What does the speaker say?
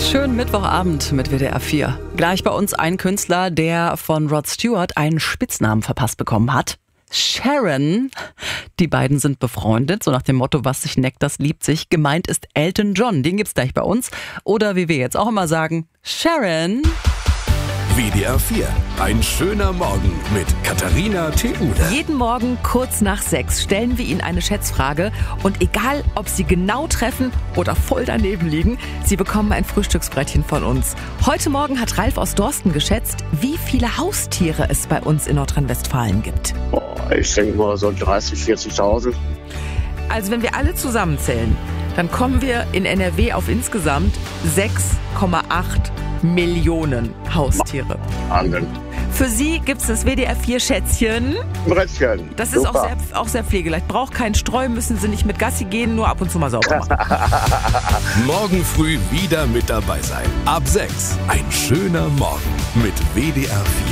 Schönen Mittwochabend mit WDR 4. Gleich bei uns ein Künstler, der von Rod Stewart einen Spitznamen verpasst bekommen hat. Sharon. Die beiden sind befreundet, so nach dem Motto, was sich neckt, das liebt sich. Gemeint ist Elton John, den gibt's gleich bei uns. Oder wie wir jetzt auch immer sagen, Sharon. WDR 4. Ein schöner Morgen mit Katharina Theude. Jeden Morgen kurz nach 6 stellen wir Ihnen eine Schätzfrage. Und egal, ob Sie genau treffen oder voll daneben liegen, Sie bekommen ein Frühstücksbrettchen von uns. Heute Morgen hat Ralf aus Dorsten geschätzt, wie viele Haustiere es bei uns in Nordrhein-Westfalen gibt. Ich denke mal so 30.000, 40.000. Also wenn wir alle zusammenzählen, dann kommen wir in NRW auf insgesamt 6,8 Millionen Haustiere. Wahnsinn. Für Sie gibt es das WDR 4 Schätzchen. Brettchen. Das ist Super. auch sehr pflegeleicht. Braucht keinen Streu, müssen Sie nicht mit Gassi gehen, nur ab und zu mal sauber machen. Morgen früh wieder mit dabei sein. Ab 6. Ein schöner Morgen mit WDR 4.